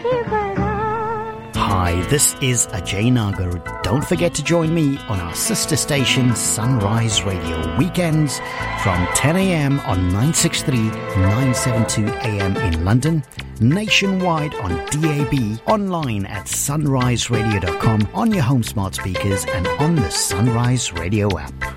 Hi, this is Ajay Nagar. Don't forget to join me on our sister station Sunrise Radio weekends from 10 a.m. on 963, 972 a.m. in London, nationwide on DAB, online at sunriseradio.com, on your home smart speakers and on the Sunrise Radio app.